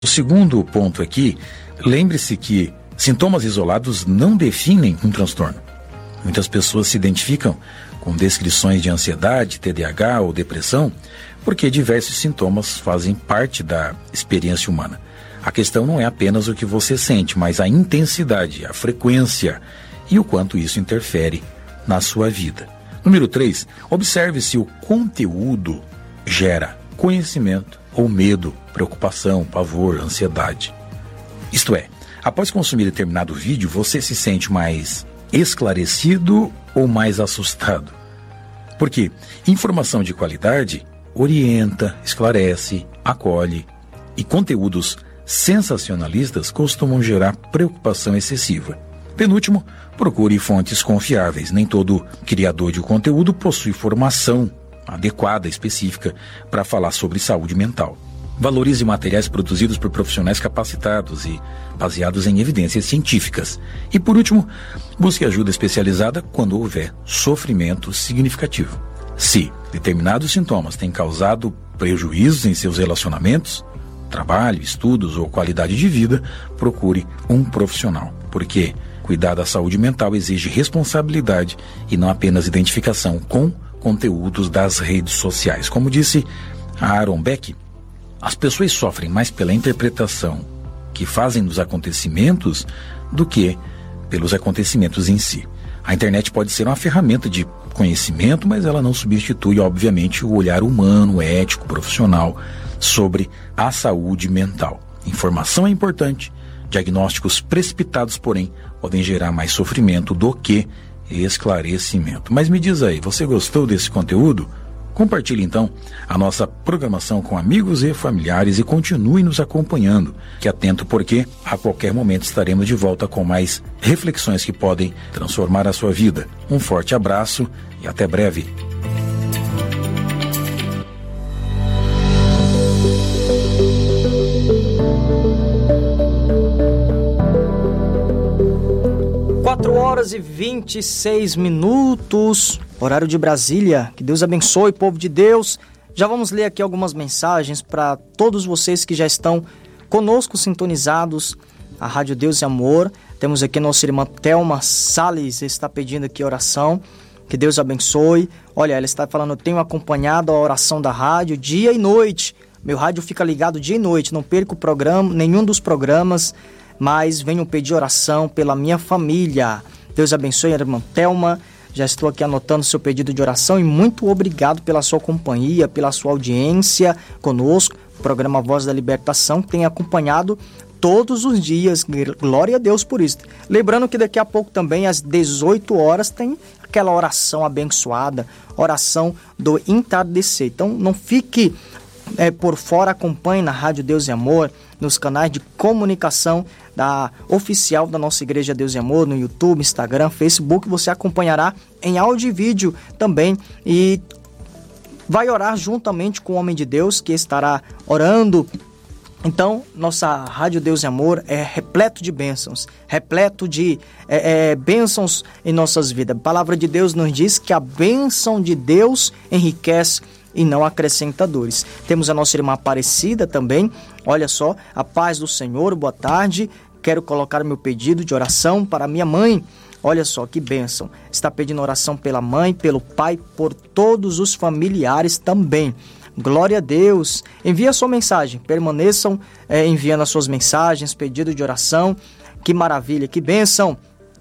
O segundo ponto aqui, lembre-se que sintomas isolados não definem um transtorno. Muitas pessoas se identificam com descrições de ansiedade, TDAH ou depressão, porque diversos sintomas fazem parte da experiência humana. A questão não é apenas o que você sente, mas a intensidade, a frequência e o quanto isso interfere na sua vida. Número 3, observe se o conteúdo gera conhecimento ou medo, preocupação, pavor, ansiedade. Isto é, após consumir determinado vídeo, você se sente mais esclarecido ou mais assustado? Porque informação de qualidade orienta, esclarece, acolhe, e conteúdos sensacionalistas costumam gerar preocupação excessiva. Penúltimo, procure fontes confiáveis. Nem todo criador de conteúdo possui formação adequada, específica, para falar sobre saúde mental. Valorize materiais produzidos por profissionais capacitados e baseados em evidências científicas. E por último, busque ajuda especializada quando houver sofrimento significativo. Se determinados sintomas têm causado prejuízos em seus relacionamentos, trabalho, estudos ou qualidade de vida, procure um profissional, porque cuidar da saúde mental exige responsabilidade e não apenas identificação com conteúdos das redes sociais. Como disse Aaron Beck, as pessoas sofrem mais pela interpretação que fazem dos acontecimentos do que pelos acontecimentos em si. A internet pode ser uma ferramenta de conhecimento, mas ela não substitui, obviamente, o olhar humano, ético, profissional sobre a saúde mental. Informação é importante, diagnósticos precipitados, porém, podem gerar mais sofrimento do que esclarecimento. Mas me diz aí, você gostou desse conteúdo? Compartilhe então a nossa programação com amigos e familiares e continue nos acompanhando. Que atento, porque a qualquer momento estaremos de volta com mais reflexões que podem transformar a sua vida. Um forte abraço e até breve. Horas e 26 minutos, horário de Brasília. Que Deus abençoe, povo de Deus. Já vamos ler aqui algumas mensagens para todos vocês que já estão conosco sintonizados. A Rádio Deus e Amor. Temos aqui nossa irmã Thelma Salles, está pedindo aqui oração. Que Deus abençoe. Olha, ela está falando, eu tenho acompanhado a oração da rádio dia e noite. Meu rádio fica ligado dia e noite, não perco o programa, nenhum dos programas, mas venho pedir oração pela minha família. Deus abençoe a irmã Thelma. Já estou aqui anotando seu pedido de oração e muito obrigado pela sua companhia, pela sua audiência conosco. O programa Voz da Libertação tem acompanhado todos os dias. Glória a Deus por isso. Lembrando que daqui a pouco também, às 18 horas, tem aquela oração abençoada, oração do entardecer. Então não fique por fora, acompanhe na Rádio Deus e Amor, nos canais de comunicação oficial da nossa Igreja Deus e Amor, no YouTube, Instagram, Facebook. Você acompanhará em áudio e vídeo também e vai orar juntamente com o homem de Deus que estará orando. Então, nossa Rádio Deus e Amor é repleto de bênçãos, repleto de bênçãos em nossas vidas. A palavra de Deus nos diz que a bênção de Deus enriquece e não acrescenta dores. Temos a nossa irmã Aparecida também. Olha só, a paz do Senhor, boa tarde. Quero colocar meu pedido de oração para minha mãe. Olha só que bênção. Está pedindo oração pela mãe, pelo pai, por todos os familiares também. Glória a Deus. Envie a sua mensagem. Permaneçam enviando as suas mensagens, pedido de oração. Que maravilha, que bênção.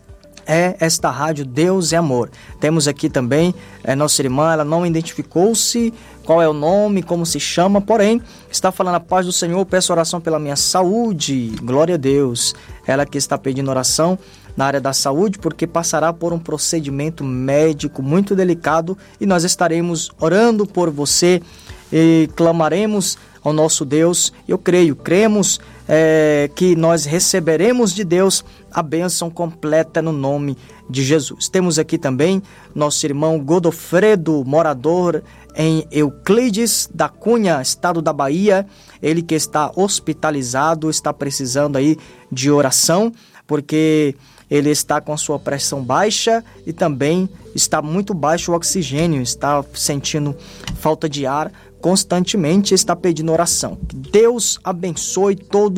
É esta Rádio Deus é Amor. Temos aqui também nossa irmã, ela não identificou-se qual é o nome, como se chama, porém está falando a paz do Senhor, peço oração pela minha saúde. Glória a Deus. Ela que está pedindo oração na área da saúde, porque passará por um procedimento médico muito delicado e nós estaremos orando por você e clamaremos ao nosso Deus. Eu cremos que nós receberemos de Deus a bênção completa no nome de Jesus. Temos aqui também nosso irmão Godofredo, morador em Euclides da Cunha, estado da Bahia. Ele que está hospitalizado, está precisando aí de oração, porque ele está com a sua pressão baixa e também está muito baixo o oxigênio, está sentindo falta de ar constantemente está pedindo oração. Que Deus abençoe todos